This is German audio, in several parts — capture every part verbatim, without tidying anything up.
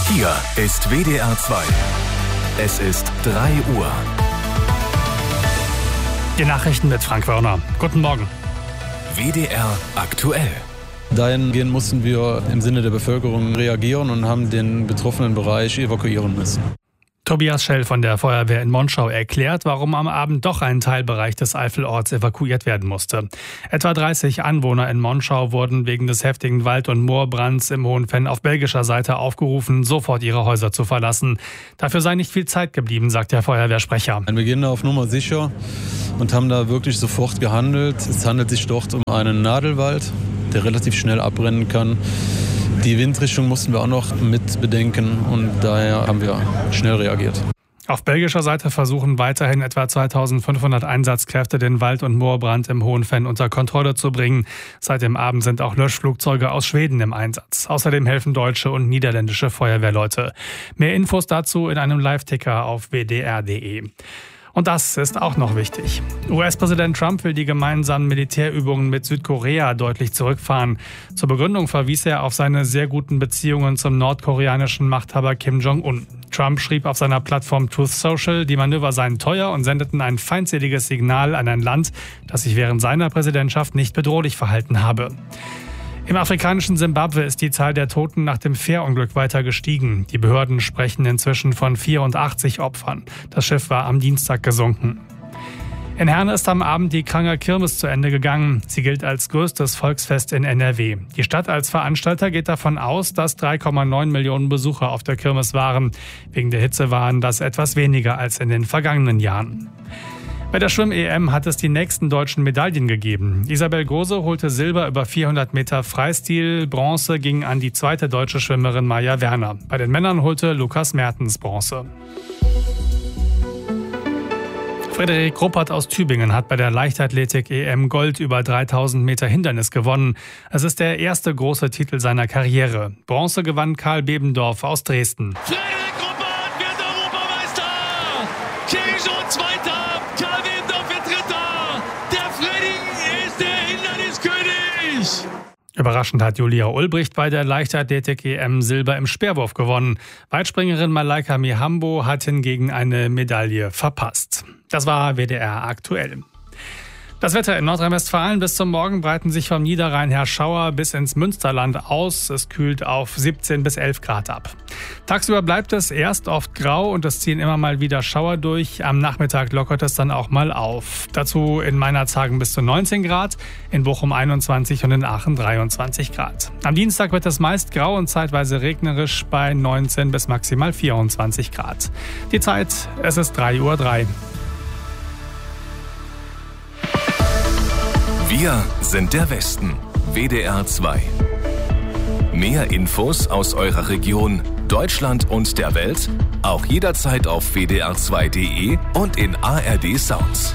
Hier ist W D R zwei. Es ist drei Uhr. Die Nachrichten mit Frank Wörner. Guten Morgen. W D R aktuell. Dahingehend mussten wir im Sinne der Bevölkerung reagieren und haben den betroffenen Bereich evakuieren müssen. Tobias Schell von der Feuerwehr in Monschau erklärt, warum am Abend doch ein Teilbereich des Eifelorts evakuiert werden musste. Etwa dreißig Anwohner in Monschau wurden wegen des heftigen Wald- und Moorbrands im Hohenfenn auf belgischer Seite aufgerufen, sofort ihre Häuser zu verlassen. Dafür sei nicht viel Zeit geblieben, sagt der Feuerwehrsprecher. Wir gehen da auf Nummer sicher und haben da wirklich sofort gehandelt. Es handelt sich dort um einen Nadelwald, der relativ schnell abbrennen kann. Die Windrichtung mussten wir auch noch mit bedenken und daher haben wir schnell reagiert. Auf belgischer Seite versuchen weiterhin etwa zweitausendfünfhundert Einsatzkräfte, den Wald- und Moorbrand im Hohenfenn unter Kontrolle zu bringen. Seit dem Abend sind auch Löschflugzeuge aus Schweden im Einsatz. Außerdem helfen deutsche und niederländische Feuerwehrleute. Mehr Infos dazu in einem Live-Ticker auf w d r punkt d e. Und das ist auch noch wichtig. U S-Präsident Trump will die gemeinsamen Militärübungen mit Südkorea deutlich zurückfahren. Zur Begründung verwies er auf seine sehr guten Beziehungen zum nordkoreanischen Machthaber Kim Jong-un. Trump schrieb auf seiner Plattform Truth Social, die Manöver seien teuer und sendeten ein feindseliges Signal an ein Land, das sich während seiner Präsidentschaft nicht bedrohlich verhalten habe. Im afrikanischen Simbabwe ist die Zahl der Toten nach dem Fährunglück weiter gestiegen. Die Behörden sprechen inzwischen von vierundachtzig Opfern. Das Schiff war am Dienstag gesunken. In Herne ist am Abend die Kranger Kirmes zu Ende gegangen. Sie gilt als größtes Volksfest in N R W. Die Stadt als Veranstalter geht davon aus, dass drei Komma neun Millionen Besucher auf der Kirmes waren. Wegen der Hitze waren das etwas weniger als in den vergangenen Jahren. Bei der Schwimm-E M hat es die nächsten deutschen Medaillen gegeben. Isabel Gose holte Silber über vierhundert Meter Freistil, Bronze ging an die zweite deutsche Schwimmerin Maja Werner. Bei den Männern holte Lukas Mertens Bronze. Frederik Ruppert aus Tübingen hat bei der Leichtathletik-E M Gold über dreitausend Meter Hindernis gewonnen. Es ist der erste große Titel seiner Karriere. Bronze gewann Karl Bebendorf aus Dresden. Frederik Ruppert wird Europameister! Kirch und Zweiter! Karl Bebendorf wird Dritter! Der Freddy ist der Hinderniskönig! Überraschend hat Julia Ulbricht bei der Leichtathletik-E M Silber im Speerwurf gewonnen. Weitspringerin Malaika Mihambo hat hingegen eine Medaille verpasst. Das war W D R aktuell. Das Wetter in Nordrhein-Westfalen: bis zum Morgen breiten sich vom Niederrhein her Schauer bis ins Münsterland aus. Es kühlt auf siebzehn bis elf Grad ab. Tagsüber bleibt es erst oft grau und es ziehen immer mal wieder Schauer durch. Am Nachmittag lockert es dann auch mal auf. Dazu in Meinerzhagen bis zu neunzehn Grad, in Bochum einundzwanzig und in Aachen dreiundzwanzig Grad. Am Dienstag wird es meist grau und zeitweise regnerisch bei neunzehn bis maximal vierundzwanzig Grad. Die Zeit: es ist drei Uhr drei. Wir sind der Westen. W D R zwei. Mehr Infos aus eurer Region, Deutschland und der Welt auch jederzeit auf w d r zwei punkt d e und in A R D Sounds.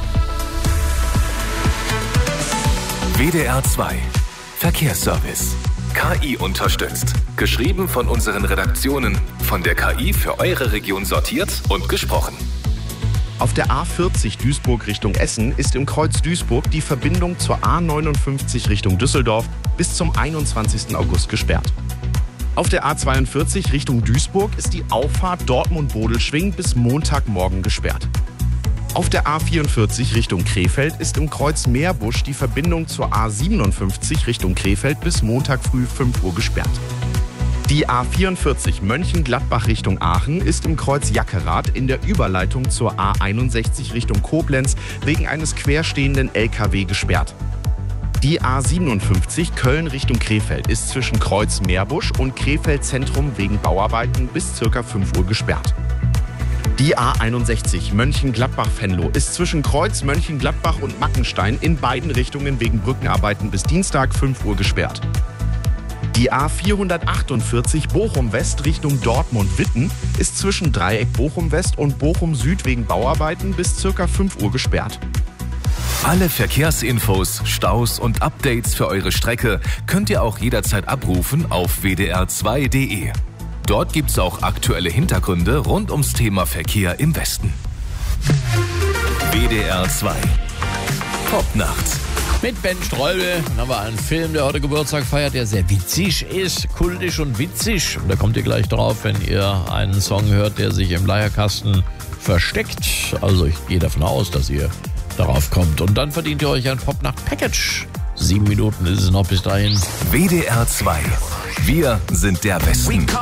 W D R zwei. Verkehrsservice. K I unterstützt. Geschrieben von unseren Redaktionen. Von der K I für eure Region sortiert und gesprochen. Auf der A vierzig Duisburg Richtung Essen ist im Kreuz Duisburg die Verbindung zur A neunundfünfzig Richtung Düsseldorf bis zum einundzwanzigsten August gesperrt. Auf der A zweiundvierzig Richtung Duisburg ist die Auffahrt Dortmund-Bodelschwingh bis Montagmorgen gesperrt. Auf der A vierundvierzig Richtung Krefeld ist im Kreuz Meerbusch die Verbindung zur A siebenundfünfzig Richtung Krefeld bis Montag früh fünf Uhr gesperrt. Die A vierundvierzig Mönchengladbach Richtung Aachen ist im Kreuz Jackerath in der Überleitung zur A einundsechzig Richtung Koblenz wegen eines querstehenden L K W gesperrt. Die A siebenundfünfzig Köln Richtung Krefeld ist zwischen Kreuz Meerbusch und Krefeld Zentrum wegen Bauarbeiten bis ca. fünf Uhr gesperrt. Die A einundsechzig Mönchengladbach-Venlo ist zwischen Kreuz Mönchengladbach und Mackenstein in beiden Richtungen wegen Brückenarbeiten bis Dienstag fünf Uhr gesperrt. Die A vierhundertachtundvierzig Bochum West Richtung Dortmund-Witten ist zwischen Dreieck Bochum West und Bochum Süd wegen Bauarbeiten bis ca. fünf Uhr gesperrt. Alle Verkehrsinfos, Staus und Updates für eure Strecke könnt ihr auch jederzeit abrufen auf w d r zwei punkt d e. Dort gibt's auch aktuelle Hintergründe rund ums Thema Verkehr im Westen. W D R zwei. Top Nacht. Mit Ben Ströbel haben wir einen Film, der heute Geburtstag feiert, der sehr witzig ist, kultisch und witzig. Und da kommt ihr gleich drauf, wenn ihr einen Song hört, der sich im Leierkasten versteckt. Also ich gehe davon aus, dass ihr darauf kommt. Und dann verdient ihr euch ein Popnacht-Package. Sieben Minuten ist es noch bis dahin. W D R zwei. Wir sind der Westen.